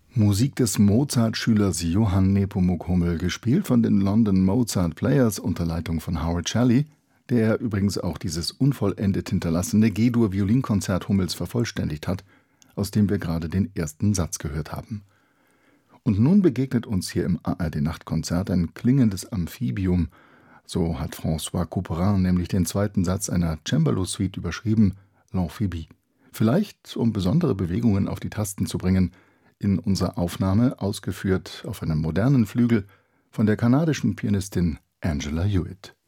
Musik des Mozart-Schülers Johann Nepomuk Hummel, gespielt von den London Mozart Players unter Leitung von Howard Shelley, der übrigens auch dieses unvollendet hinterlassene G-Dur-Violinkonzert Hummels vervollständigt hat, aus dem wir gerade den ersten Satz gehört haben. Und nun begegnet uns hier im ARD-Nachtkonzert ein klingendes Amphibium. So hat François Couperin nämlich den zweiten Satz einer Cembalo-Suite überschrieben, L'Amphibie. Vielleicht, um besondere Bewegungen auf die Tasten zu bringen, in unserer Aufnahme ausgeführt auf einem modernen Flügel von der kanadischen Pianistin Angela Hewitt.